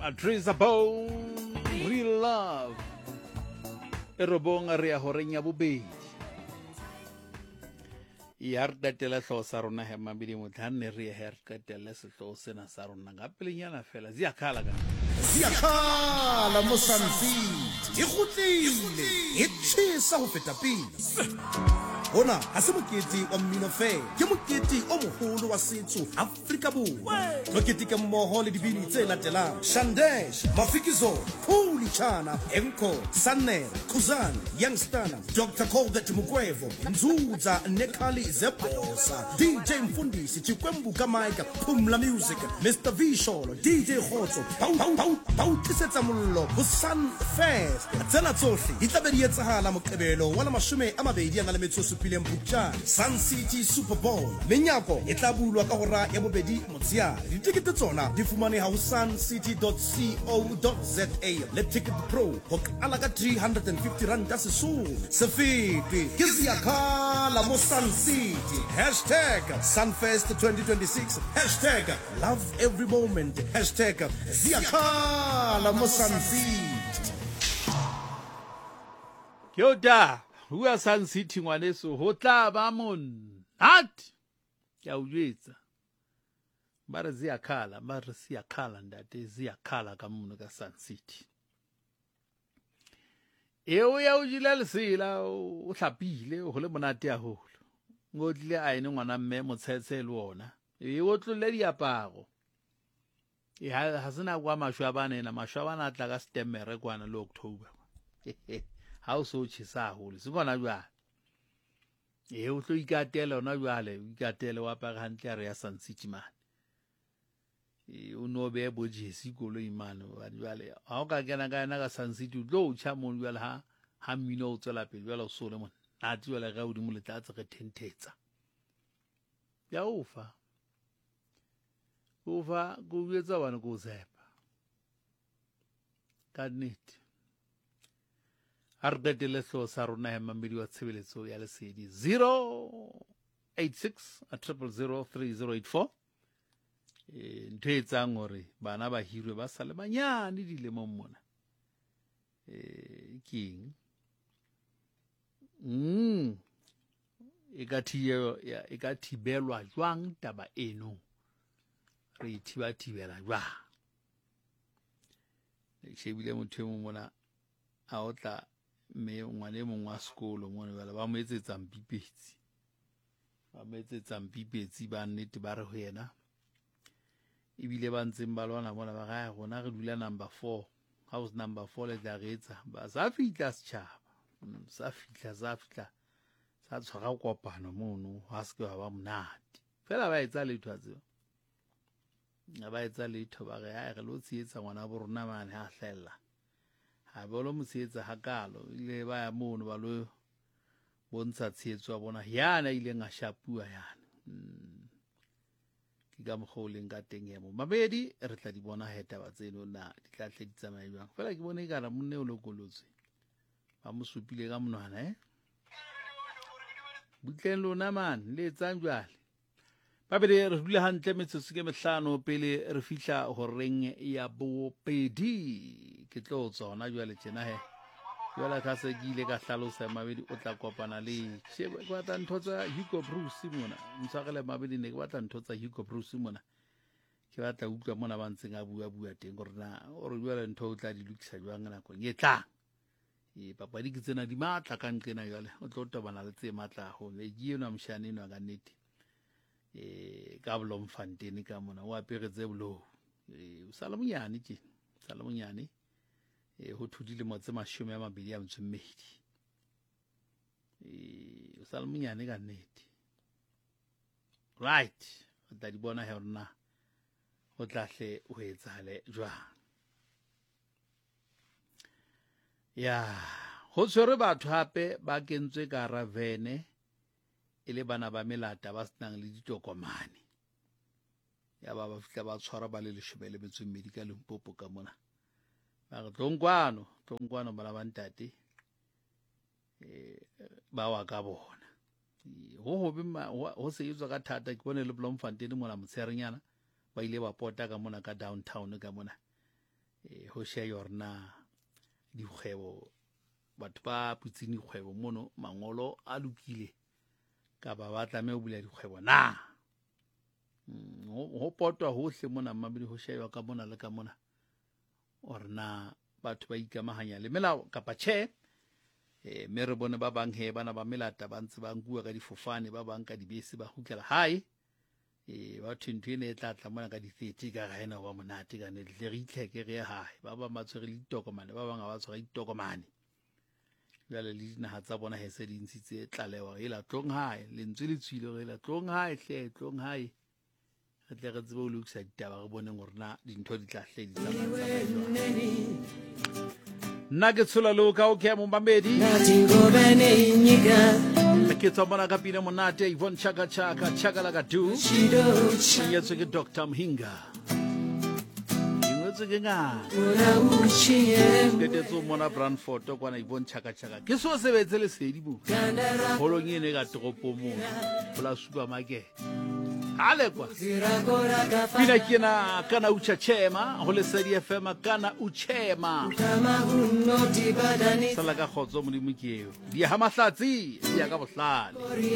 Adrisa Bone, Real Love. Erobonga rea horeng ya bobedi. Iardatela hlo sa rona he mabedi motlhanne re herkatela setlo sena sa rona ga pelenyana fela ziakhala ka ziakhala mo Sunfit e gotlile e tshisa go feta pele ona ha se mokete wa mmino fela ke mokete o mogolo wa setso Afrika Borwa mokete ke mmoho le dibini tse latelang Shandesh Mafikizo Puli Chana Enko Sanne Kuzan Youngstana Dr. Colbert Mugwevo Nzuza Nekali Zebosa DJ Mfundisi Chikwembu Kamaika Pumla Music Mr. Visholo DJ Khotso Pau Tisetsa Mollo Busan Fest tsena tsohle di tla be di etsahala moqebelo wa 20 Sun City Super Bowl menyako e tla bulwa ka hora ya bobedi motsiare ditikete tsona di fumaneha ho suncity.co.za le Ticket Pro ho qala ka 350 rand sesole se fete ke ziakhala mo Sun City #Sunfest 2026 #Love Every Moment #ziakhala mo Sun City. Kyoda hua Sun City ngwaneso ho tla ba monate ya ujetsa ba re ziakhala ndate ziakhala ka mono ka Sun City eo ya o jila lesela o hlapile ho le monate ya holo ngotlile a ene ngwana mme motshetse le ona e o tlolle diaparo e ha sena kwa mashwabana na mashwabana tla ka September kwana le October ha o so tshisa hole se gona jwa e o tlo ikatela ona jwale o ikatele wa pa hantle re ya Sun City man e o no be bo jesi kolo imane wa jwale ha o ka kena ka yena ka Sun City o tlo tsha mo jwale ha mmino o tsela pele jwale o sole mona a tswela ga o di mo letlatse ge thentetsa ya ufa go yetsa bana go zepa ka nnete a re qetele hlo sa rona he mamedi wa tshebeletso ya lesedi 086 000 3084 ntho e etsang gore bana ba hirwe ba sale banyane dilemong mona keng e ka thibelwa jwang taba eno re thibela jwang le shebile motho mo mona a otla me ngwane mongwe wa sekolo mone bala ba mo etsetsang pipetsi ba nnete ba re ho yena ebile ba ntseng ba lwana bona ba ga gona re dula number 4 house number 4 le tla getsa ba sa fitla setšhaba sa fitla sa tshwara kopano mono ha se ke ba monate fela ba etsa letho a tseo ba etsa letho ba re ha re lo tsietsa ngwana bo rona mane ha hlella ha bolo mosetsa hakalo ile ba ya mono ba lo bontsha tshetso bona yana ile nga shapua yana ke ga mogoleng ka teng ya mo mabedi re tla di bona heta ba tseno na di tla tle di tsamaya jwang fela ke bone ikara monne o lokolotswe ba mo supile ka monwana butleng lona man le tsang jwale ba bele re dula hantle metsotso ke mehlano pele re fihla horeng ya bobedi ke tlo tsona jwale tjena he jwale ka se ke ile ka hlalosa mabedi o tla kopana le shebe kwa tla ntotsa Hugo Bruce mona ntshagele mabedi ne ke batla ntotsa Hugo Bruce mona ke batla utlwa mona ba ntseng a bua teng gore na o re jwale ntho o tla di lokisa jwang nako e tlang papadi ke tsena di matla ka nqena jwale o tlo tobana le tse matla ho le ke yena mshane no ka nnete ka Bloemfontein ka mona o aperetse bolo o sala monyane ho thudile mo tse 20 o sala monyane ka nnete right o tla di bona he rona o tlahle o etsale jwang ya ho tshwere batho hape ba kentswe ka ravene ile bana ba melata ba senang le ditokomane ya ba fitla ba tshwara ba le 12 medical Limpopo ka mona ba re tlongkwano bana ba ntate ba wa ka bona ho se etswa ka thata ke bone le Bloemfontein mona motsherenyana ba ile ba pota ka mona ka downtown ka mona ho shea yorna dikgwebo batho ba putseng dikgwebo mono mangolo a lokile ka ba tlameha ho bula dikgwebo na ho potwa hohle mona mabedi ho shea ka mona le ka mona orna batho ba ikamahanya le melao kapa tjhe me re bone ba bang he bana ba melata ba ntse ba nkua ka difofane ba bang ka dibese ba hukela hae ba thwentwe e tla mona ka di-30 ka ga ena ba monate ka ne le re itlheke re hae ba ba matshwere le ditokomane ba bang ga ba tshwara ditokomane jale le dinaha tsa bona he se di ntshitse tlalewa e la tlong hae lentswe le tshwile re la tlong hae hle tlong hae re tle re tsebe ho lokisa ditaba re bone gore na dintho di tla hle di tsamaya nna ke tshola le ka o ke mo Mbamedi ke tswa bona ka pina monate Yvonne Chaka la ka du yetso ke Dr Mhinga yetso ke nga ke tetso mona Brandford kwana Yvonne Chaka ke so sebetse le sedi mo holong ene ka toropo mo la supermarket ale kwa pina kena kana uchachema ho le sedi FM kana uchema sala ka khotso modimo ke eo di ha mahlatsi ya ka bohlale